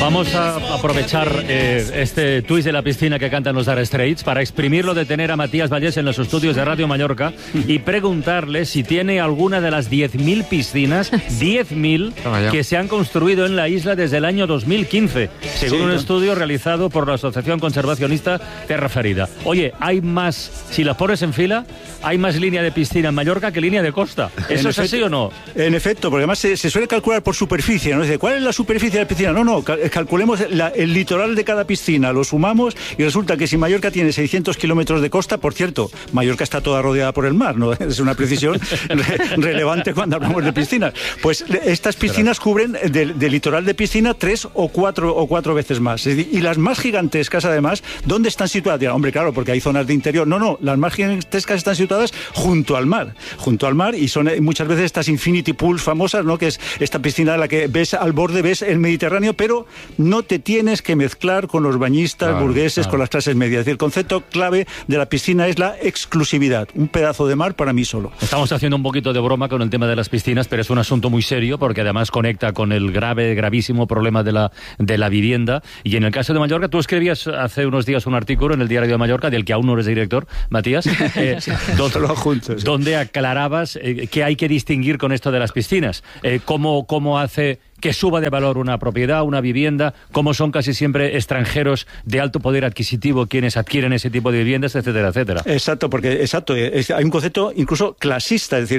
Vamos a aprovechar este twist de la piscina que cantan los Dire Straits para exprimirlo de tener a Matías Vallés en los estudios de Radio Mallorca y preguntarle si tiene alguna de las 10.000 piscinas, 10.000 que se han construido en la isla desde el año 2015, según un estudio realizado por la Asociación Conservacionista Terra Ferida. Oye, hay más, si las pones en fila, hay más línea de piscina en Mallorca que línea de costa. ¿Eso es así o no? En efecto, porque además se suele calcular por superficie, ¿no? Dice, ¿cuál es la superficie de la piscina? No, calculemos el litoral de cada piscina, lo sumamos y resulta que si Mallorca tiene 600 kilómetros de costa, por cierto, Mallorca está toda rodeada por el mar, ¿no? Es una precisión relevante cuando hablamos de piscinas. Pues estas piscinas cubren del litoral de piscina 3 o 4 veces más. Y las más gigantescas, además, ¿dónde están situadas? Dirán, hombre, claro, porque hay zonas de interior. No, las más gigantescas están situadas junto al mar, y son muchas veces estas infinity pools famosas, ¿no? Que es esta piscina de la que ves al borde, ves el Mediterráneo, pero no te tienes que mezclar con los bañistas burgueses, con las clases medias. Es decir, el concepto clave de la piscina es la exclusividad, un pedazo de mar para mí solo. Estamos haciendo un poquito de broma con el tema de las piscinas, pero es un asunto muy serio porque además conecta con el gravísimo problema de la vivienda. Y en el caso de Mallorca, tú escribías hace unos días un artículo en el Diario de Mallorca, del que aún no eres director, Matías, donde aclarabas que hay que distinguir con esto de las piscinas. ¿Cómo hace que suba de valor una propiedad, una vivienda? ¿Cómo son casi siempre extranjeros de alto poder adquisitivo quienes adquieren ese tipo de viviendas, etcétera, etcétera? Exacto, porque hay un concepto incluso clasista, es decir,